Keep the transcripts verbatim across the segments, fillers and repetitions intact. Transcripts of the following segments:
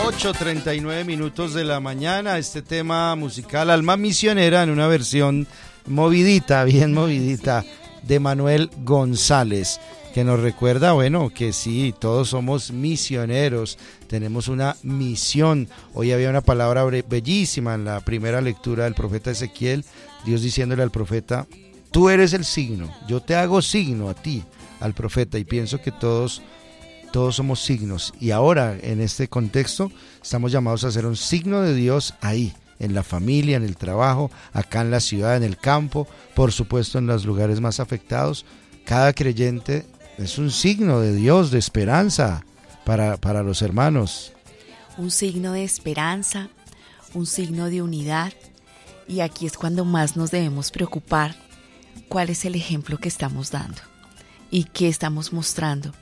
ocho treinta y nueve minutos de la mañana, este tema musical Alma Misionera en una versión movidita, bien movidita, de Manuel González, que nos recuerda, bueno, que sí, todos somos misioneros, tenemos una misión. Hoy había una palabra bellísima en la primera lectura del profeta Ezequiel, Dios diciéndole al profeta, tú eres el signo, yo te hago signo a ti, al profeta, y pienso que todos Todos somos signos, y ahora en este contexto estamos llamados a ser un signo de Dios ahí, en la familia, en el trabajo, acá en la ciudad, en el campo, por supuesto en los lugares más afectados. Cada creyente es un signo de Dios, de esperanza para, para los hermanos. Un signo de esperanza, un signo de unidad, y aquí es cuando más nos debemos preocupar cuál es el ejemplo que estamos dando y qué estamos mostrando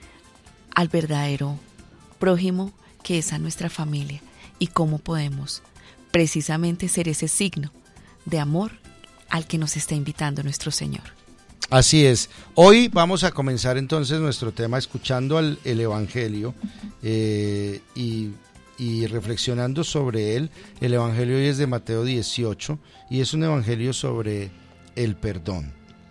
al verdadero prójimo que es a nuestra familia, y cómo podemos precisamente ser ese signo de amor al que nos está invitando nuestro Señor. Así es. Hoy vamos a comenzar entonces nuestro tema escuchando al, el Evangelio eh, y, y reflexionando sobre él. El Evangelio hoy es de Mateo dieciocho y es un Evangelio sobre el perdón.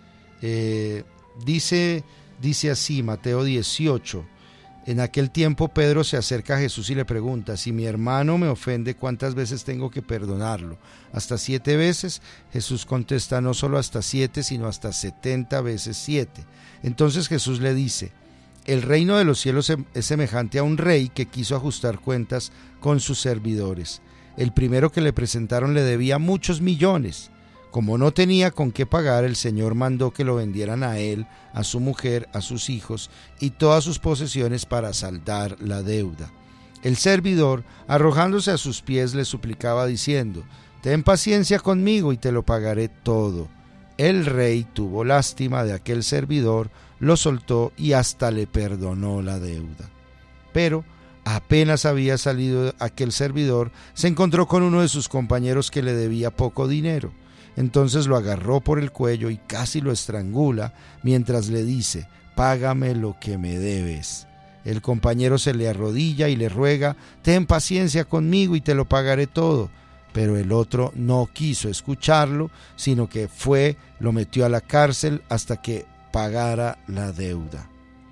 Eh, dice, dice así Mateo dieciocho. En aquel tiempo Pedro se acerca a Jesús y le pregunta, si mi hermano me ofende, ¿cuántas veces tengo que perdonarlo? ¿Hasta siete veces? Jesús contesta, no solo hasta siete, sino hasta setenta veces siete. Entonces Jesús le dice, el reino de los cielos es semejante a un rey que quiso ajustar cuentas con sus servidores. El primero que le presentaron le debía muchos millones. Como no tenía con qué pagar, el Señor mandó que lo vendieran a él, a su mujer, a sus hijos y todas sus posesiones para saldar la deuda. El servidor, arrojándose a sus pies, le suplicaba diciendo, ten paciencia conmigo y te lo pagaré todo. El rey tuvo lástima de aquel servidor, lo soltó y hasta le perdonó la deuda. Pero apenas había salido aquel servidor, se encontró con uno de sus compañeros que le debía poco dinero. Entonces lo agarró por el cuello y casi lo estrangula mientras le dice, págame lo que me debes. El compañero se le arrodilla y le ruega, ten paciencia conmigo y te lo pagaré todo. Pero el otro no quiso escucharlo, sino que fue, lo metió a la cárcel hasta que pagara la deuda.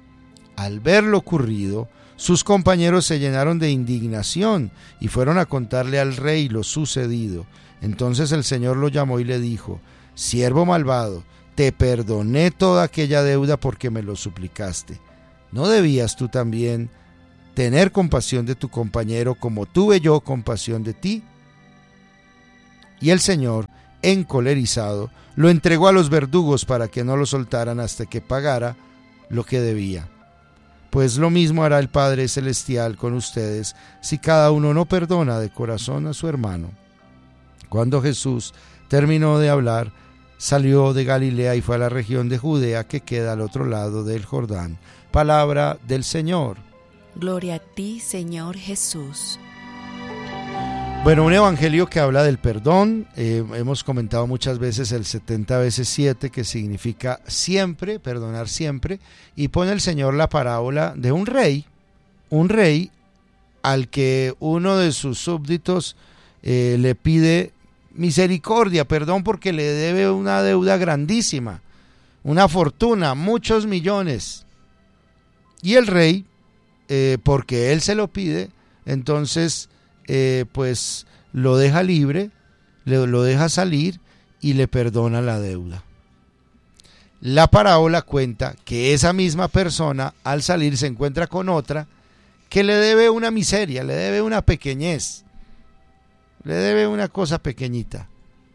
Al ver lo ocurrido, sus compañeros se llenaron de indignación y fueron a contarle al rey lo sucedido. Entonces el Señor lo llamó y le dijo, siervo malvado, te perdoné toda aquella deuda porque me lo suplicaste. ¿No debías tú también tener compasión de tu compañero como tuve yo compasión de ti? Y el Señor, encolerizado, lo entregó a los verdugos para que no lo soltaran hasta que pagara lo que debía. Pues lo mismo hará el Padre Celestial con ustedes si cada uno no perdona de corazón a su hermano. Cuando Jesús terminó de hablar, salió de Galilea y fue a la región de Judea que queda al otro lado del Jordán. Palabra del Señor. Gloria a ti, Señor Jesús. Bueno, un evangelio que habla del perdón. Eh, hemos comentado muchas veces el setenta veces siete, que significa siempre, perdonar siempre. Y pone el Señor la parábola de un rey, un rey al que uno de sus súbditos eh, le pide misericordia, perdón, porque le debe una deuda grandísima, una fortuna, muchos millones. Y el rey, eh, porque él se lo pide, entonces eh, pues lo deja libre, le, lo deja salir y le perdona la deuda. La parábola cuenta que esa misma persona al salir se encuentra con otra que le debe una miseria, le debe una pequeñez. Le debe una cosa pequeñita.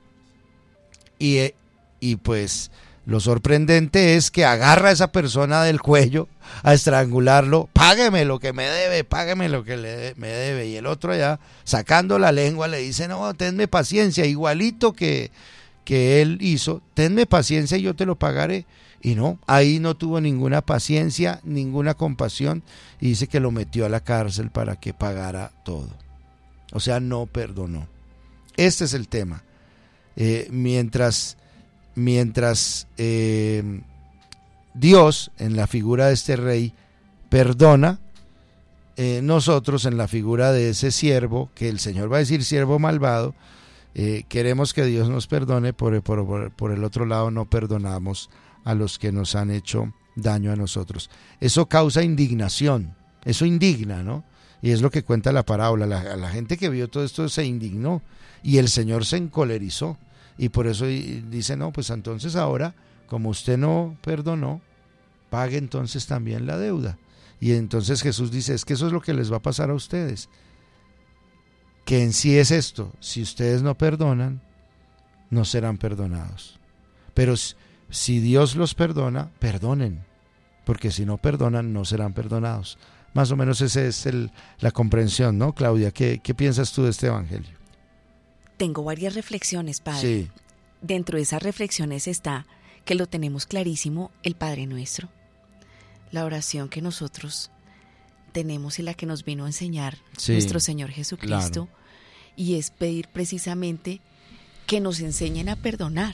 Y, y pues lo sorprendente es que agarra a esa persona del cuello a estrangularlo. Págueme lo que me debe, págueme lo que le, me debe. Y el otro allá, sacando la lengua, le dice, no, tenme paciencia, igualito que, que él hizo, tenme paciencia y yo te lo pagaré. Y no, ahí no tuvo ninguna paciencia, ninguna compasión, y dice que lo metió a la cárcel para que pagara todo. O sea, no perdonó. Este es el tema. Eh, mientras mientras eh, Dios, en la figura de este rey, perdona, eh, nosotros en la figura de ese siervo, que el Señor va a decir siervo malvado, eh, queremos que Dios nos perdone, por, por, por, por el otro lado no perdonamos a los que nos han hecho daño a nosotros. Eso causa indignación, eso indigna, ¿no? Y es lo que cuenta la parábola. La, la gente que vio todo esto se indignó y el Señor se encolerizó, y por eso dice, no, pues entonces ahora, como usted no perdonó, pague entonces también la deuda. Y entonces Jesús dice, es que eso es lo que les va a pasar a ustedes, que en sí es esto: si ustedes no perdonan, no serán perdonados. Pero si Dios los perdona, perdonen, porque si no perdonan, no serán perdonados. Más o menos esa es el, la comprensión, ¿no, Claudia? ¿Qué, qué piensas tú de este evangelio? Tengo varias reflexiones, padre. Sí. Dentro de esas reflexiones está que lo tenemos clarísimo, el Padre Nuestro. La oración que nosotros tenemos y la que nos vino a enseñar sí, nuestro Señor Jesucristo, claro. Y es pedir precisamente que nos enseñen a perdonar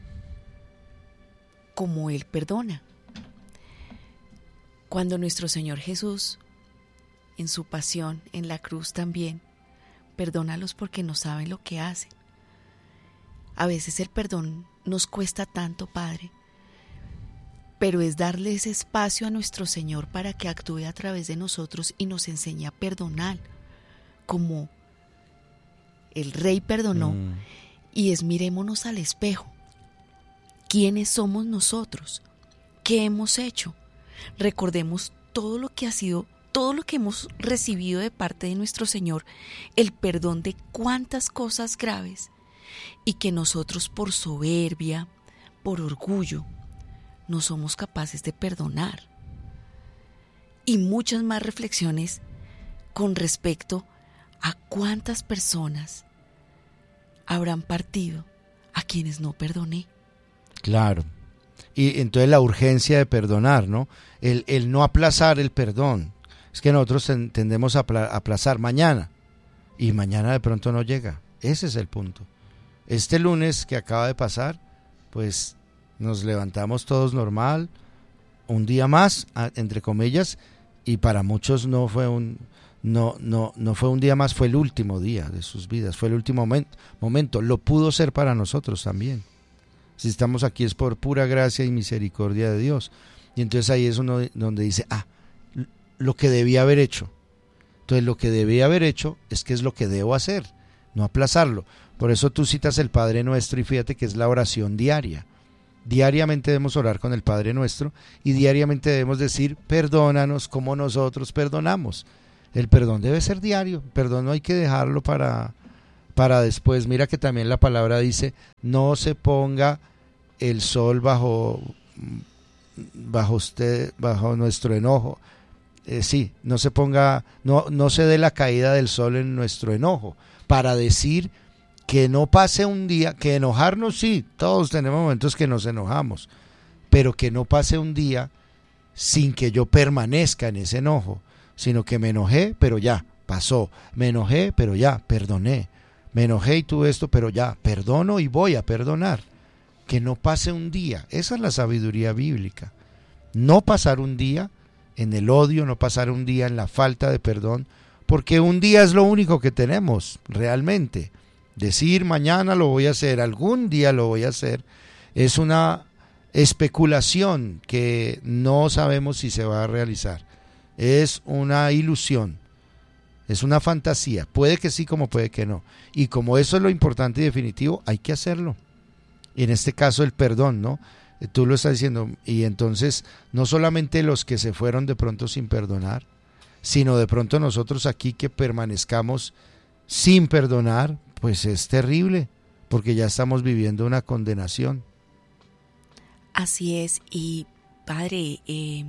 como Él perdona. Cuando nuestro Señor Jesús, en su pasión, en la cruz también, perdónalos porque no saben lo que hacen. A veces el perdón nos cuesta tanto, Padre, pero es darle ese espacio a nuestro Señor para que actúe a través de nosotros y nos enseñe a perdonar, como el Rey perdonó, mm. y es mirémonos al espejo. ¿Quiénes somos nosotros? ¿Qué hemos hecho? Recordemos todo lo que ha sido, todo lo que hemos recibido de parte de nuestro Señor, el perdón de cuántas cosas graves, y que nosotros por soberbia, por orgullo, no somos capaces de perdonar. Y muchas más reflexiones con respecto a cuántas personas habrán partido a quienes no perdoné. Claro. Y entonces la urgencia de perdonar, ¿no? El, el no aplazar el perdón. Es que nosotros ten, tendemos a aplazar mañana, y mañana de pronto no llega. Ese es el punto. Este lunes que acaba de pasar, pues nos levantamos todos normal, un día más, entre comillas, y para muchos no fue un no no no fue un día más, fue el último día de sus vidas, fue el último momento, momento. Lo pudo ser para nosotros también. Si estamos aquí es por pura gracia y misericordia de Dios. Y entonces ahí es uno donde dice, ah, lo que debía haber hecho. Entonces lo que debía haber hecho es que es lo que debo hacer, no aplazarlo. Por eso tú citas el Padre Nuestro, y fíjate que es la oración diaria. Diariamente debemos orar con el Padre Nuestro, y diariamente debemos decir, perdónanos como nosotros perdonamos. El perdón debe ser diario, el perdón no hay que dejarlo para, para después. Mira que también la palabra dice, no se ponga el sol bajo, bajo usted, bajo nuestro enojo. Eh, sí, no se ponga, no, no se dé la caída del sol en nuestro enojo, para decir que no pase un día, que enojarnos sí, todos tenemos momentos que nos enojamos, pero que no pase un día sin que yo permanezca en ese enojo, sino que me enojé, pero ya, pasó, me enojé, pero ya, perdoné, me enojé y tuve esto, pero ya, perdono y voy a perdonar, que no pase un día. Esa es la sabiduría bíblica, no pasar un día en el odio, no pasar un día en la falta de perdón, porque un día es lo único que tenemos realmente. Decir mañana lo voy a hacer, algún día lo voy a hacer, es una especulación que no sabemos si se va a realizar. Es una ilusión, es una fantasía. Puede que sí, como puede que no. Y como eso es lo importante y definitivo, hay que hacerlo. Y en este caso el perdón, ¿no? Tú lo estás diciendo. Y entonces no solamente los que se fueron de pronto sin perdonar, sino de pronto nosotros aquí que permanezcamos sin perdonar, pues es terrible, porque ya estamos viviendo una condenación. Así es. Y Padre, eh,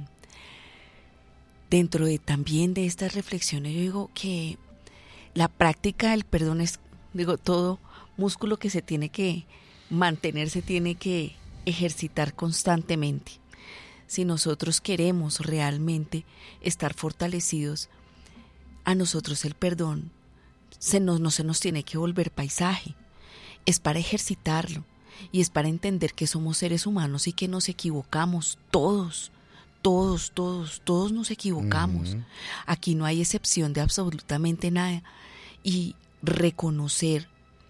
dentro de también de estas reflexiones, yo digo que la práctica del perdón es, digo, todo músculo que se tiene que mantener, se tiene que ejercitar constantemente. Si nosotros queremos realmente estar fortalecidos, a nosotros el perdón se nos, no se nos tiene que volver paisaje. Es para ejercitarlo y es para entender que somos seres humanos y que nos equivocamos todos, todos, todos, todos nos equivocamos. Ujú. Aquí no hay excepción de absolutamente nada. Y reconocer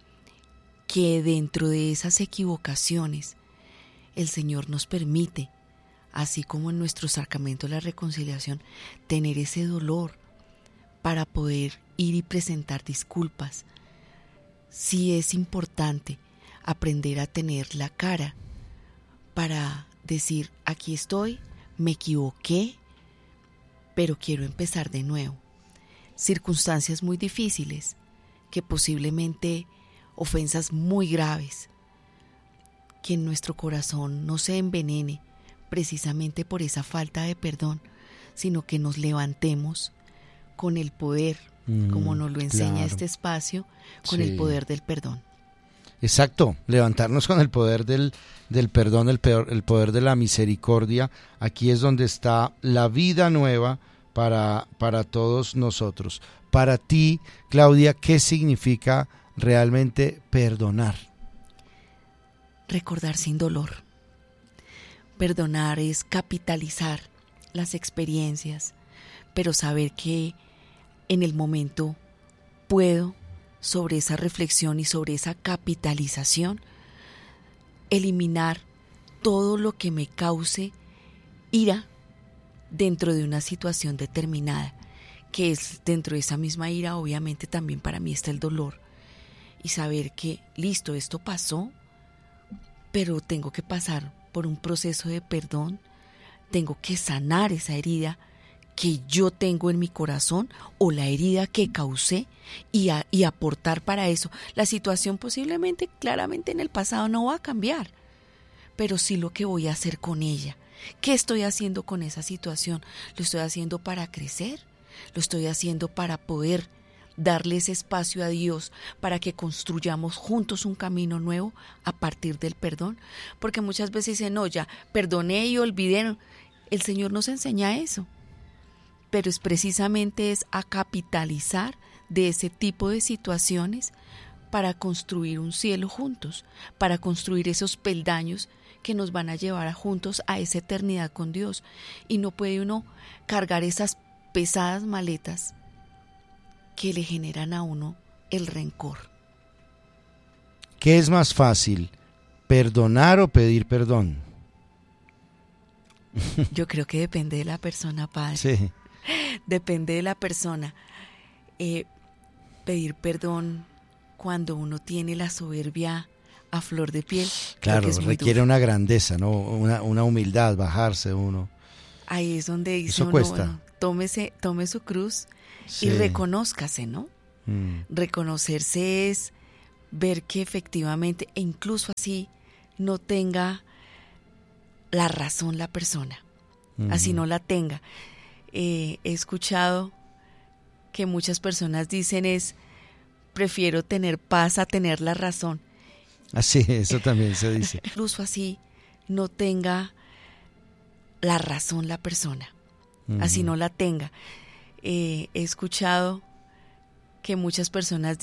que dentro de esas equivocaciones el Señor nos permite, así como en nuestro sacramento de la reconciliación, tener ese dolor para poder ir y presentar disculpas. Sí es importante aprender a tener la cara para decir, aquí estoy, me equivoqué, pero quiero empezar de nuevo. Circunstancias muy difíciles, que posiblemente ofensas muy graves, que en nuestro corazón no se envenene precisamente por esa falta de perdón, sino que nos levantemos con el poder, mm, como nos lo enseña claro. este espacio, con sí. el poder del perdón. Exacto, levantarnos con el poder del, del perdón, el, peor, el poder de la misericordia. Aquí es donde está la vida nueva para, para todos nosotros. Para ti, Claudia, ¿qué significa realmente perdonar? Recordar sin dolor. Perdonar es capitalizar las experiencias, pero saber que en el momento puedo, sobre esa reflexión y sobre esa capitalización, eliminar todo lo que me cause ira dentro de una situación determinada, que es dentro de esa misma ira, obviamente también para mí está el dolor, y saber que listo, esto pasó, pero tengo que pasar por un proceso de perdón, tengo que sanar esa herida que yo tengo en mi corazón o la herida que causé y, a, y aportar para eso. La situación posiblemente, claramente en el pasado no va a cambiar, pero sí lo que voy a hacer con ella. ¿Qué estoy haciendo con esa situación? ¿Lo estoy haciendo para crecer? ¿Lo estoy haciendo para poder darle ese espacio a Dios para que construyamos juntos un camino nuevo a partir del perdón? Porque muchas veces dicen, no, ya perdoné y olvidé. El Señor nos enseña eso, pero es precisamente es a capitalizar de ese tipo de situaciones para construir un cielo juntos, para construir esos peldaños que nos van a llevar a juntos a esa eternidad con Dios. Y no puede uno cargar esas pesadas maletas que le generan a uno el rencor. ¿Qué es más fácil, perdonar o pedir perdón? Yo creo que depende de la persona, padre. Sí. Depende de la persona. Eh, pedir perdón cuando uno tiene la soberbia a flor de piel. Claro, es requiere una grandeza, ¿no? Una, una humildad, bajarse uno. Ahí es donde dice Eso uno, cuesta. Bueno, tómese, tome su cruz sí. y reconózcase, ¿no? Mm. Reconocerse es ver que efectivamente, e incluso así, no tenga la razón la persona. Mm. Así no la tenga. Eh, he escuchado que muchas personas dicen es, prefiero tener paz a tener la razón. Así, eso también se dice. Incluso así no tenga la razón la persona, uh-huh. así no la tenga. Eh, he escuchado que muchas personas